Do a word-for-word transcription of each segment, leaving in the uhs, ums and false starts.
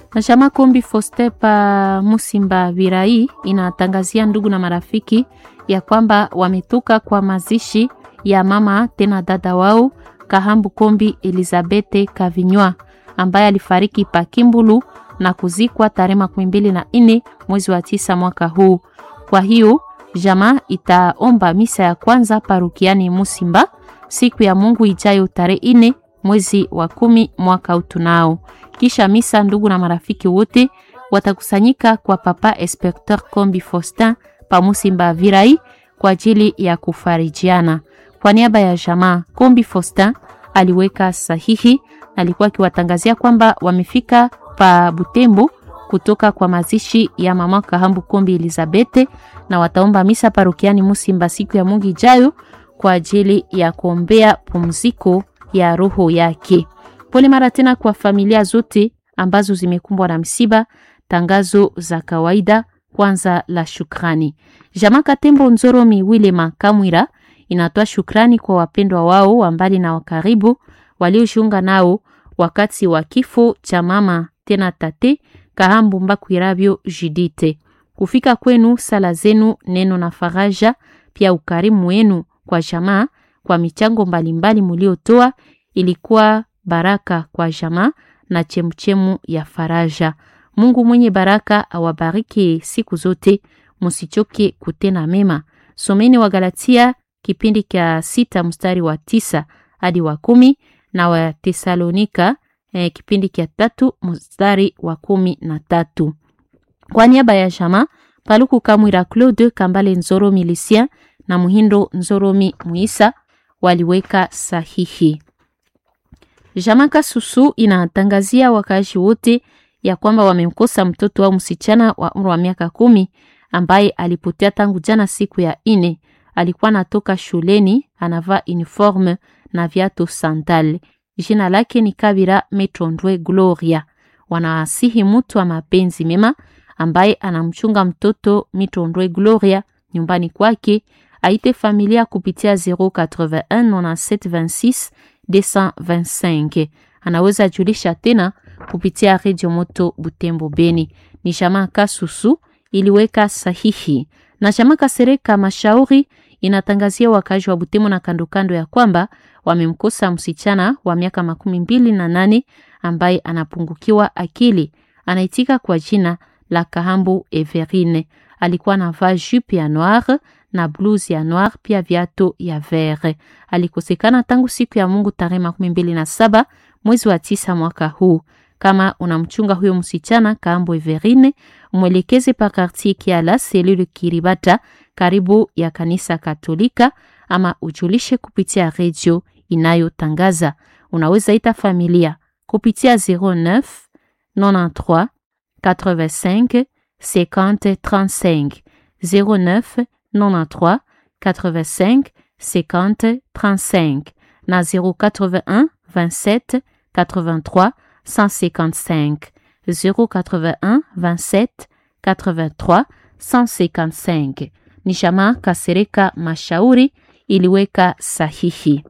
Na chama Kombi Foster pa Musimba Virai inatangazia ndugu na marafiki ya kwamba wametoka kwa mazishi ya mama tena dada wao Kahambu Kombi Elizabeth Kavinywa ambaye alifariki pa Kimbulu na kuzikwa tarehe makumi mbili na nne mwezi wa tisa mwaka huu. Kwa hiyo jamaa itaomba misa ya kwanza parukiani Musimba siku ya Mungu ijayo tarehe nne mwezi wa kumi mwaka utunao. Kisha misa ndugu na marafiki wote watakusanyika kwa Papa Inspecteur Kombi Faustin pa Musimba Virai kwa ajili ya kufarijiana. Kwa niaba ya jamaa Kombi Faustin aliweka sahihi, alikuwa akiwatangazia kwamba wamefika pa Butembo kutoka kwa mazishi ya mama Kahambu Kombi Elizabeth na wataomba misa parokiani Musimba siku ya Mungu ijayo kwa ajili ya kuombea pumziko ya roho yake. Pole mara tena kwa familia zote ambazo zimekumbwa na msiba. Tangazo za kawaida kwanza la shukrani. Jamaa Katembo Nzoromi Wilema Kamwira inatoa shukrani kwa wapendwa wao wa mbali na wakaribu waliojiunga nao wakati wa kifo cha mama tena tate Kahambu Mbakwirabyo Judite. Kufika kwenu, sala zenu, neno na faraja, pia ukarimu wenu kwa jamaa kwa michango mbalimbali muliotoa ilikuwa baraka kwa jamaa na chemchemu ya faraja. Mungu mwenye baraka awabariki siku zote, musichoke kutenda mema. Someni wa Galatia kipindi cha sita mstari wa tisa hadi wa kumi na wa Tesalonika eh, kipindi cha tatu mstari wa kumi na tatu. Kwa niaba ya jamaa Paluku Kamwira Claude Kambale Nzoro Milicien na Muhindo Nzoromi Muisa waliweka sahihi. Jamaa Kasusu inatangazia wakazi wote ya kwamba wamemkosa mtoto wa msichana wa umri wa miaka kumi ambaye alipotea tangu jana siku ya ine. Alikuwa natoka shuleni, anavaa uniforme na viatu sandal. Jina lake ni Kabira Metondwe Gloria. Wanawasihi mtu wa mapenzi mema ambaye anamchunga mtoto Metondwe Gloria nyumbani kwake aite familia kupitia zero eight one nine sept two six deux cent vingt-cinq. Anaweza julisha tena kupitia Radio Moto Butembo Beni. Ni jamaa Kasusu iliweka sahihi. Na jamaa Kasereka Mashauri inatangazia wakazi wa Butembo na kando kando ya kwamba wamemkosa msichana wa miaka makumi mbili na nane ambaye anapungukiwa akili. Anaitika kwa jina la Kahambu Everine. Alikuwa anavaa jupe ya noir na blouse ya noir pia viatu ya vert. Alikosekana tangu siku ya Mungu tarehe makumi mbili na saba mwezi wa tisa mwaka huu. Kama unamchunga huyo msichana Kahambu Everine, mwelekeze pa quartier Kiala selule Kiribata karibu ya kanisa Katolika ama ujulishe kupitia radio inayotangaza. Unaweza ita familia kupitia zero neuf ninety-trois quatre-vingt-cinq cinquante trente-cinq zero neuf ninety-trois quatre-vingt-cinq cinquante trente-cinq na zero quatre-vingt-un vingt-sept quatre-vingt-trois cent cinquante-cinq zero quatre-vingt-un vingt-sept quatre-vingt-trois cent cinquante-cinq. Ni jamaa Kasereka Mashauri iliweka sahihi.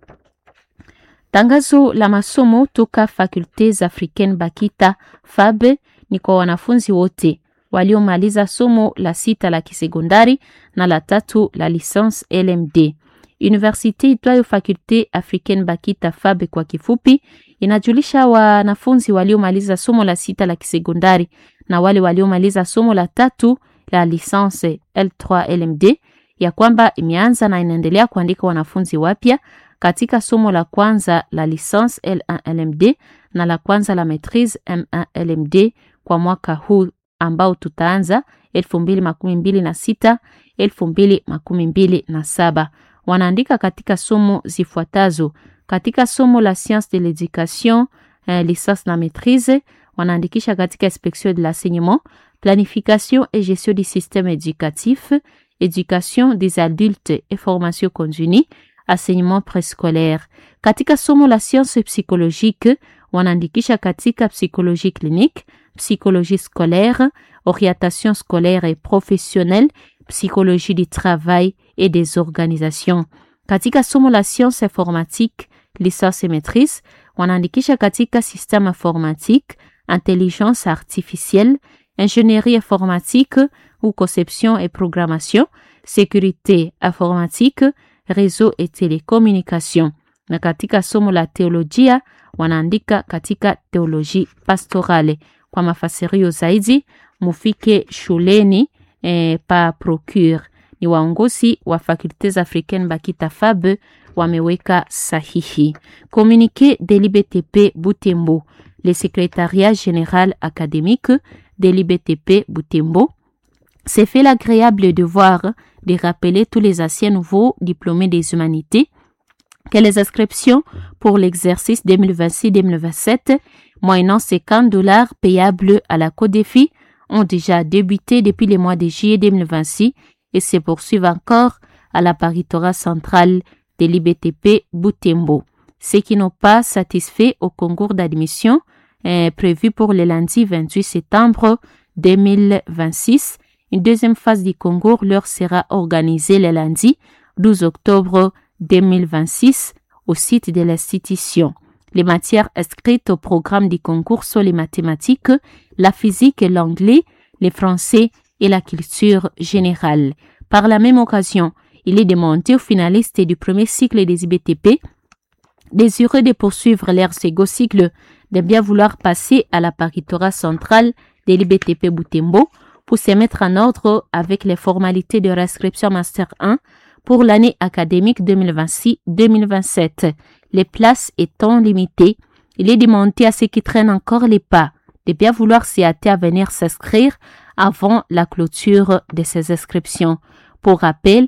Tangazo la masomo toka Facultés Africaines Bakita F A B ni kwa wanafunzi wote waliomaliza somo la sita la kisekondari na la tatu la licence L M D. Université itwayo Faculté Africaine Bakita F A B kwa kifupi inajulisha wanafunzi waliomaliza somo la sita la kisekondari na wale waliomaliza somo la tatu la licence L three L M D ya kwamba imeanza na inaendelea kuandika wanafunzi wapya katika somo la kwanza la licence L one L M D na la kwanza la maîtrise M one L M D kwa mwaka huu ambao tutaanza elfu mbili makumi mbili na sita elfu mbili makumi mbili na saba. Wanaandika katika somo zifuatazo. Katika somo la science de l'éducation, eh, licence na maîtrise, wanaandikisha katika inspection de l'enseignement, planification et gestion du système éducatif, éducation des adultes et formation continue, enseignement préscolaire. Katika somo la science psychologique, wanaandikisha katika psychologie clinique, psychologie scolaire, orientation scolaire et professionnelle, psychologie du travail et des organisations. Katika somo la science informatique, licence et maîtrise, wanaandikisha katika système informatique, intelligence artificielle, ingénierie informatique ou conception et programmation, sécurité informatique, réseau et télécommunication. Na katika somo la teolojia wanaandika katika teoloji pastorale. Kwa mafasirio zaidi mufike shuleni eh, pa procure. Ni waongozi wa facultés africaines Bakita Fab wameweka sahihi. Communiqué de l'I B T P Butembo. Le secrétariat général académique de l'I B T P Butembo s'est fait l'agréable devoir de rappeler tous les anciens nouveaux diplômés des humanités que les inscriptions pour l'exercice deux mille vingt-six deux mille vingt-sept, moyennant cinquante dollars payables à la CODEFI, ont déjà débuté depuis le mois de juillet deux mille vingt-six et se poursuivent encore à la paritorat centrale de l'I B T P Butembo. Ceux qui n'ont pas satisfait au concours d'admission est prévu pour le lundi vingt-huit septembre deux mille vingt-six. Une deuxième phase du concours leur sera organisée le lundi douze octobre deux mille vingt-six au site de l'institution. Les matières inscrites au programme du concours sont les mathématiques, la physique, l'anglais, le français et la culture générale. Par la même occasion, il est demandé aux finalistes du premier cycle des I B T P désireux de poursuivre leur second cycle de bien vouloir passer à la paritorat centrale de l'I B T P Butembo pour se mettre en ordre avec les formalités de réinscription Master un pour l'année académique deux mille vingt-six deux mille vingt-sept. Les places étant limitées, il est demandé à ceux qui traînent encore les pas de bien vouloir s'y hâter à venir s'inscrire avant la clôture de ces inscriptions. Pour rappel,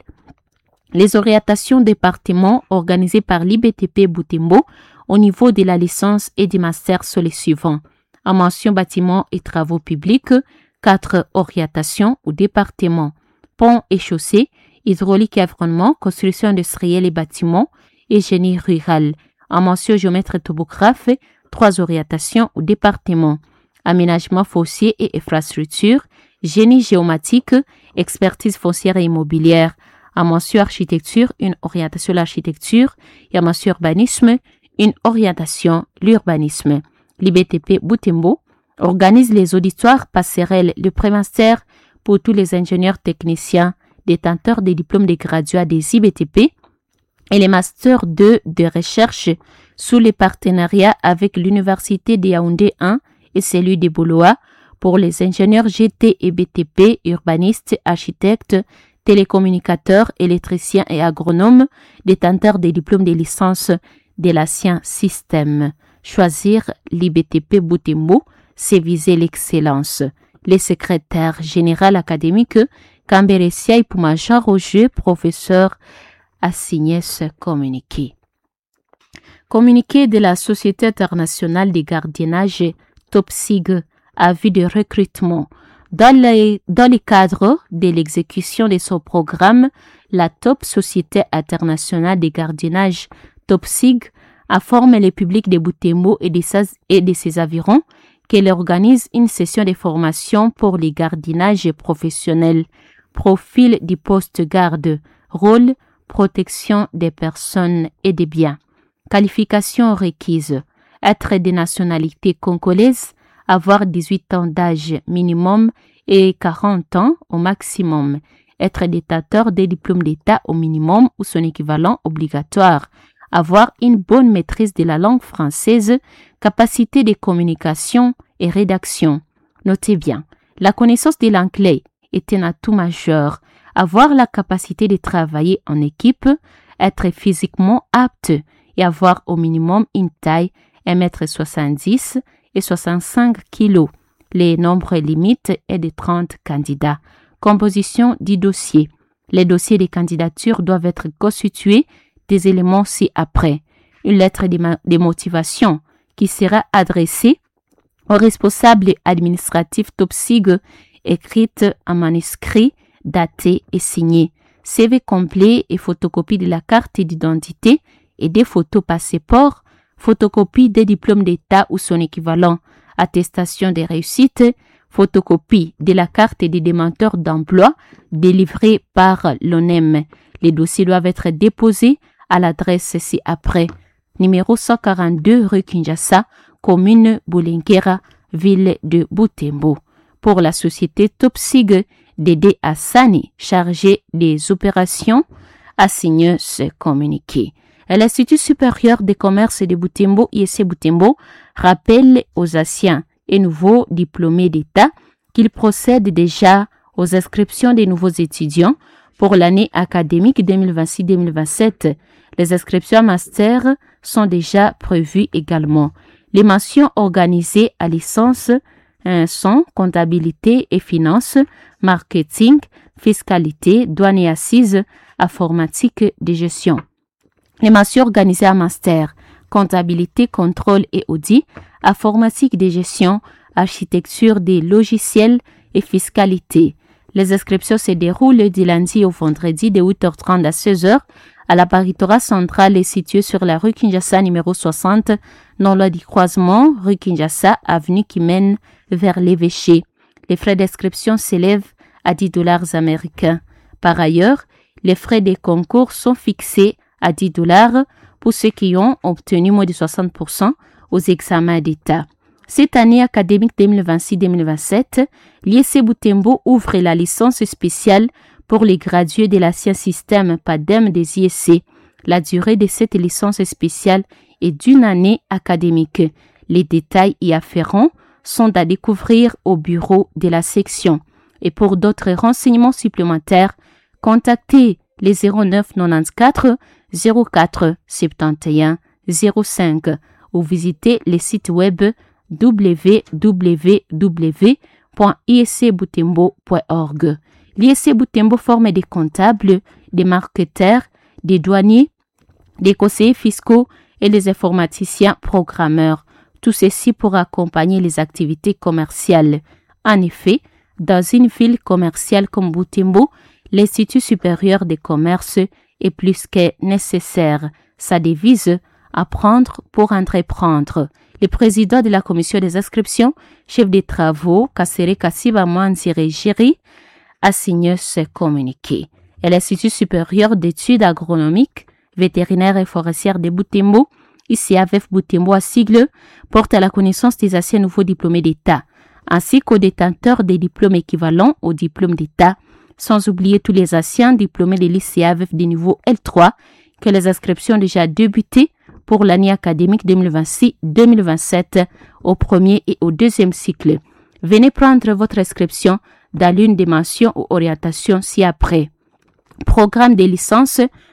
les orientations département organisées par l'I B T P Butembo au niveau de la licence et du master sont les suivants. En mention bâtiment et travaux publics, quatre orientations au département. Pont et chaussées, hydraulique et environnement, construction industrielle et bâtiments et génie rural. En mention géomètre et topographe, trois orientations au département. Aménagement foncier et infrastructure, génie géomatique, expertise foncière et immobilière. En mention architecture, une orientation l'architecture et en mention urbanisme, une orientation l'urbanisme. L'I B T P Butembo organise les auditoires passerelles de prémaster pour tous les ingénieurs techniciens détenteurs des diplômes de graduats des I B T P et les masters deux de recherche sous les partenariats avec l'Université de Yaoundé un et celui de Boloa pour les ingénieurs G T et B T P, urbanistes, architectes, télécommunicateurs, électriciens et agronomes détenteurs des diplômes de licence de l'ancien système. Choisir l'I B T P Butembo, c'est viser l'excellence. Les secrétaires général académique Camberesia et Poumajan Roger, professeur, a signé ce communiqué. Communiqué de la Société internationale de gardiennage TOPSIG, avis de recrutement. Dans, les, dans le cadre de l'exécution de son programme, la T O P, Société internationale de gardiennage TOPSIG, informe le public de Butembo et de, sa, et de ses environs qu'elle organise une session de formation pour les gardiennages professionnels. Profil du poste garde, rôle, protection des personnes et des biens. Qualifications requises. Être de nationalité congolaise, avoir dix-huit ans d'âge minimum et quarante ans au maximum. Être détenteur des diplômes d'État au minimum ou son équivalent obligatoire. Avoir une bonne maîtrise de la langue française, capacité de communication et rédaction. Notez bien, la connaissance de l'anglais est un atout majeur. Avoir la capacité de travailler en équipe, être physiquement apte et avoir au minimum une taille un mètre soixante-dix et soixante-cinq kilos. Les nombres limites est de trente candidats. Composition du dossier. Les dossiers des candidatures doivent être constitués des éléments ci-après. Une lettre de, ma- de motivation qui sera adressée au responsable administratif TOPSIG, écrite en manuscrit, datée et signée. C V complet et photocopie de la carte d'identité et des photos passeport, photocopie des diplômes d'État ou son équivalent, attestation des réussites, photocopie de la carte des demandeurs d'emploi délivrée par l'O N E M. Les dossiers doivent être déposés à l'adresse ci-après. Numéro cent quarante-deux rue Kinshasa, commune Boulinguera, ville de Butembo. Pour la société Topsig, Dédé Hassani, chargé des opérations, a signé ce communiqué. L'Institut supérieur des commerces de Butembo, I S C Butembo, rappelle aux anciens et nouveaux diplômés d'État qu'ils procèdent déjà aux inscriptions des nouveaux étudiants pour l'année académique deux mille vingt-six deux mille vingt-sept. Les inscriptions master sont déjà prévues également. Les mentions organisées à licence euh, sont comptabilité et finance, marketing, fiscalité, douane et assises, informatique de gestion. Les mentions organisées à master, comptabilité, contrôle et audit, informatique de gestion, architecture des logiciels et fiscalité. Les inscriptions se déroulent du lundi au vendredi de huit heures trente à seize heures à la paritorat centrale est située sur la rue Kinshasa numéro soixante, non loin du croisement rue Kinshasa, avenue qui mène vers l'évêché. Les frais d'inscription s'élèvent à dix dollars américains. Par ailleurs, les frais des concours sont fixés à dix dollars pour ceux qui ont obtenu moins de soixante pour cent aux examens d'État. Cette année académique deux mille vingt-six deux mille vingt-sept, l'I S C Butembo ouvre la licence spéciale pour les gradués de l'ancien système P A D E M des I S C. La durée de cette licence spéciale est d'une année académique. Les détails y afférents sont à découvrir au bureau de la section. Et pour d'autres renseignements supplémentaires, contactez les zéro neuf quatre-vingt-quatorze zéro quatre soixante-et-onze zéro cinq ou visitez le site web w w w point i s c butembo point org. L'I S C Butembo forme des comptables, des marketeurs, des douaniers, des conseillers fiscaux et des informaticiens programmeurs. Tout ceci pour accompagner les activités commerciales. En effet, dans une ville commerciale comme Butembo, l'Institut supérieur des commerces est plus que nécessaire. Sa devise, apprendre pour entreprendre. Le président de la commission des inscriptions, chef des travaux, Kassere Kassiba Mwanzire Jiri, a signé ce communiqué. Et l'Institut supérieur d'études agronomiques, vétérinaires et forestières de Butembo, I C A V F Butembo à sigle, porte à la connaissance des anciens nouveaux diplômés d'État, ainsi qu'aux détenteurs des diplômes équivalents au diplôme d'État, sans oublier tous les anciens diplômés de l'I C A V F du niveau L trois, que les inscriptions ont déjà débuté pour l'année académique deux mille vingt-six deux mille vingt-sept au premier et au deuxième cycle. Venez prendre votre inscription dans l'une des mentions ou orientations ci-après. Programme des licences